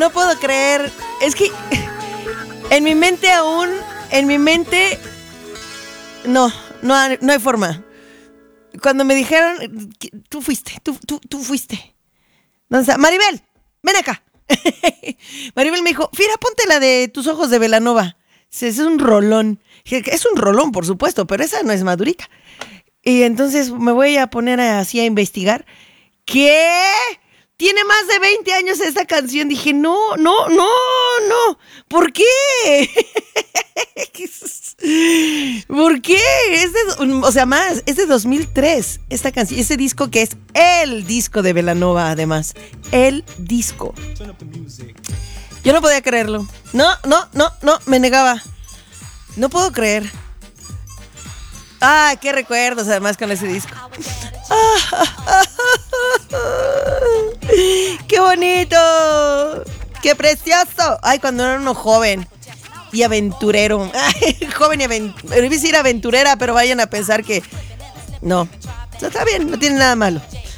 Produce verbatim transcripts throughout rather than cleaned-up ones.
no puedo creer. Es que en mi mente aún, en mi mente, no, no, hay- no hay forma. Cuando me dijeron, que tú fuiste, tú, tú, tú fuiste. ¿Dónde está? Maribel, ven acá. Maribel me dijo, Fira, ponte la de Tus ojos de Belanova. Ese es un rolón. Dije, es un rolón, por supuesto, pero esa no es madurita. Y entonces me voy a poner así a investigar. ¿Qué? Tiene más de veinte años esta canción. Dije, no, no, no, no. ¿Por qué? ¿Por qué? Es de, o sea, más, es de dos mil tres esta canción, ese disco que es el disco de Belanova, además. El disco. Yo no podía creerlo. No, no, no, no, me negaba. No puedo creer. Ah, qué recuerdos además con ese disco. ¡Qué bonito! ¡Qué precioso! Ay, cuando era uno joven y aventurero. Ay, joven y aventurero. Debe decir aventurera, pero vayan a pensar que no. O sea, está bien, no tiene nada malo.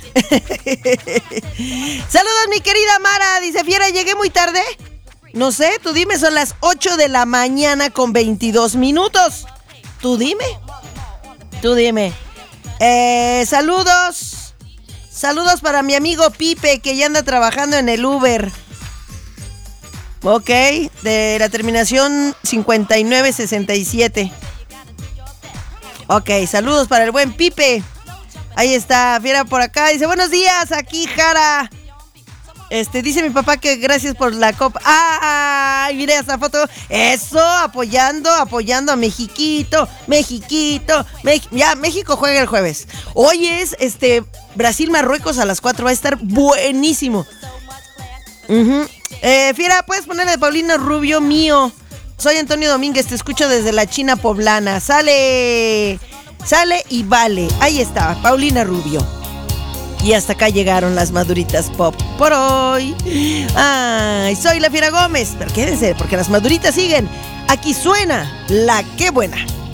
Saludos, mi querida Mara. Dice, Fiera, ¿llegué muy tarde? No sé, tú dime, son las ocho de la mañana con veintidós minutos. Tú dime. Tú dime. Eh, saludos. Saludos para mi amigo Pipe, que ya anda trabajando en el Uber. Ok, de la terminación cincuenta y nueve sesenta y siete. Ok, saludos para el buen Pipe. Ahí está, Fiera por acá. Dice, buenos días, aquí Jara. Este, dice mi papá que gracias por la copa. ¡Ay! Mira esa foto. Eso, apoyando, apoyando a Mexiquito, Mexiquito. Mex- ya, México juega el jueves. Hoy es este Brasil-Marruecos a las cuatro. Va a estar buenísimo. Uh-huh. eh, Fiera, ¿puedes ponerle de Paulina Rubio mío? Soy Antonio Domínguez, te escucho desde la China poblana. Sale, sale y vale. Ahí está, Paulina Rubio. Y hasta acá llegaron las maduritas pop por hoy. Ay, soy la Fiera Gómez. Pero quédense, porque las maduritas siguen. Aquí suena La Qué Buena.